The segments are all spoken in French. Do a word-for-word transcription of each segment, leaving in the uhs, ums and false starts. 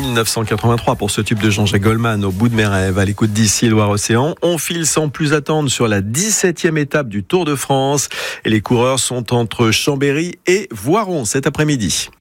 mille neuf cent quatre-vingt-trois pour ce tube de Jean-Jacques Goldman, Au bout de mes rêves, à l'écoute d'ici Loire-Océan. On file sans plus attendre sur la dix-septième étape du Tour de France et les coureurs sont entre Chambéry et Voiron cet après-midi.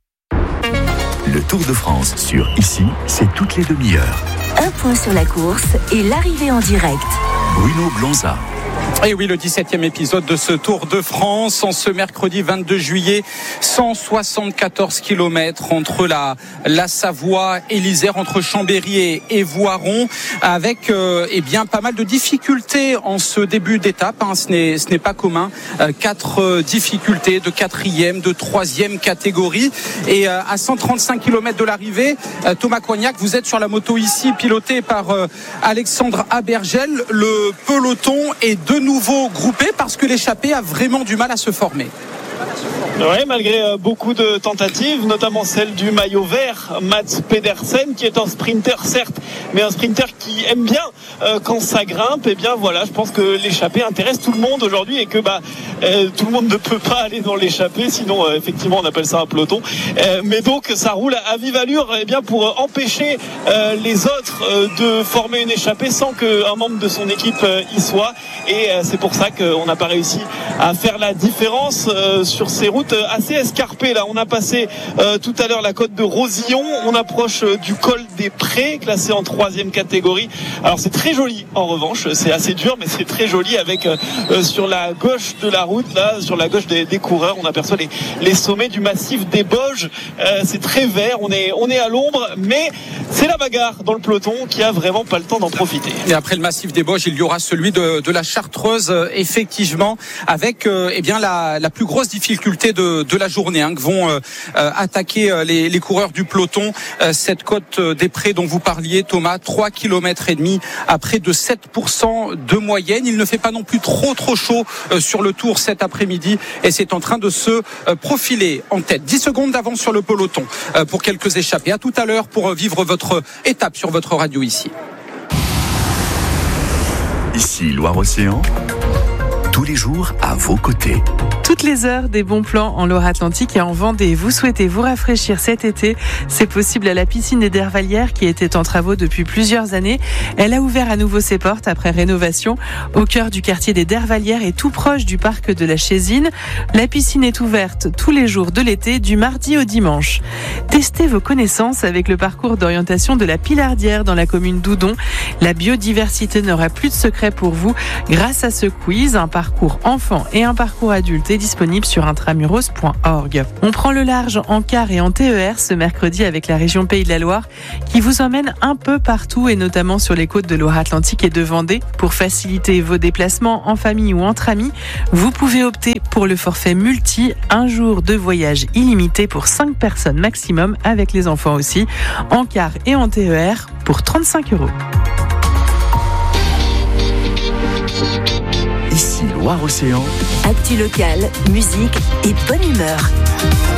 Le Tour de France sur Ici, c'est toutes les demi-heures. Un point sur la course et l'arrivée en direct. Bruno Blanza. Et oui, le dix-septième épisode de ce Tour de France en ce mercredi vingt-deux juillet, cent soixante-quatorze kilomètres entre la, la Savoie et l'Isère, entre Chambéry et, et Voiron, avec euh, eh bien pas mal de difficultés en ce début d'étape. Hein, ce n'est, ce n'est pas commun. Euh, quatre euh, difficultés de quatrième, de troisième catégorie. Et euh, à cent trente-cinq kilomètres de l'arrivée, euh, Thomas Coignac, vous êtes sur la moto ici, piloté par euh, Alexandre Abergel. Le peloton est de nouveau groupé parce que l'échappée a vraiment du mal à se former. Oui, malgré beaucoup de tentatives, notamment celle du maillot vert, Mats Pedersen, qui est un sprinter certes, mais un sprinter qui aime bien euh, quand ça grimpe. Et bien voilà, je pense que l'échappée intéresse tout le monde aujourd'hui et que bah euh, tout le monde ne peut pas aller dans l'échappée, sinon euh, effectivement on appelle ça un peloton. Euh, mais donc ça roule à vive allure, et bien pour empêcher euh, les autres euh, de former une échappée sans qu'un membre de son équipe euh, y soit. Et euh, c'est pour ça qu'on n'a pas réussi à faire la différence euh, sur ces routes assez escarpées. Là, on a passé euh, tout à l'heure la côte de Rosillon, on approche euh, du col des Prés, classé en troisième catégorie. Alors c'est très joli en revanche, c'est assez dur, mais c'est très joli avec euh, euh, sur la gauche de la route, là, sur la gauche des, des coureurs, on aperçoit les, les sommets du massif des Bauges. Euh, c'est très vert, on est, on est à l'ombre, mais c'est la bagarre dans le peloton qui a vraiment pas le temps d'en profiter. Et après le massif des Bauges, il y aura celui de, de la Chartreuse, euh, effectivement, avec euh, eh bien la, la plus grosse difficulté de, de la journée, hein, que vont euh, euh, attaquer euh, les, les coureurs du peloton. Euh, cette côte euh, des Prés dont vous parliez, Thomas, trois kilomètres et demi à près de sept pour cent de moyenne. Il ne fait pas non plus trop trop chaud euh, sur le Tour cet après-midi et c'est en train de se euh, profiler en tête. dix secondes d'avance sur le peloton euh, pour quelques échappés. À tout à l'heure pour vivre votre étape sur votre radio ici. Ici Loire-Océan, tous les jours à vos côtés. Toutes les heures, des bons plans en Loire-Atlantique et en Vendée. Vous souhaitez vous rafraîchir cet été? C'est possible à la piscine des Dervalières qui était en travaux depuis plusieurs années. Elle a ouvert à nouveau ses portes après rénovation au cœur du quartier des Dervalières et tout proche du parc de la Chésine. La piscine est ouverte tous les jours de l'été, du mardi au dimanche. Testez vos connaissances avec le parcours d'orientation de la Pilardière dans la commune d'Oudon. La biodiversité n'aura plus de secret pour vous grâce à ce quiz, un parcours enfant et un parcours adulte est disponible sur intramuros point org. On prend le large en car et en T E R ce mercredi avec la région Pays de la Loire qui vous emmène un peu partout et notamment sur les côtes de Loire-Atlantique et de Vendée. Pour faciliter vos déplacements en famille ou entre amis, vous pouvez opter pour le forfait multi, un jour de voyage illimité pour cinq personnes maximum avec les enfants aussi, en car et en T E R pour trente-cinq euros. Ici Loire-Océan. Actu locale, musique et bonne humeur.